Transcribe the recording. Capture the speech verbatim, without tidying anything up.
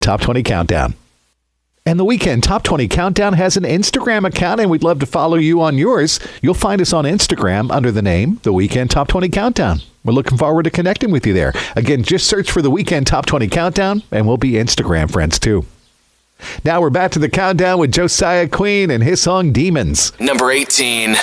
Top twenty Countdown. And the Weekend Top twenty Countdown has an Instagram account, and we'd love to follow you on yours. You'll find us on Instagram under the name The Weekend Top twenty Countdown. We're looking forward to connecting with you there. Again, just search for The Weekend Top twenty Countdown, and we'll be Instagram friends too. Now we're back to the countdown with Josiah Queen and his song Demons. Number eighteen.